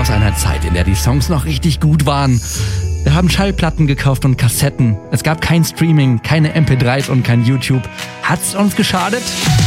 aus einer Zeit, in der die Songs noch richtig gut waren. Wir haben Schallplatten gekauft und Kassetten. Es gab kein Streaming, keine MP3s und kein YouTube. Hat's uns geschadet?